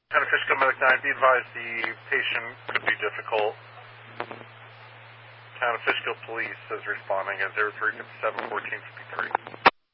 Town of Fishkill Medic 9, be advised the patient could be difficult. Town of Fishkill Police is responding at 0357-1453.